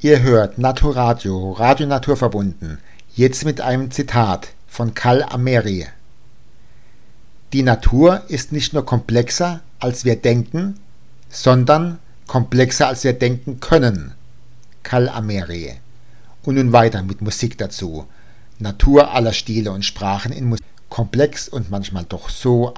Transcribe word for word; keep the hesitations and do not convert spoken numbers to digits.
Ihr hört Naturadio, Radio Naturverbunden, jetzt mit einem Zitat von Karl Ameri. Die Natur ist nicht nur komplexer, als wir denken, sondern komplexer, als wir denken können. Karl Ameri. Und nun weiter mit Musik dazu. Natur aller Stile und Sprachen in Musik. Komplex und manchmal doch so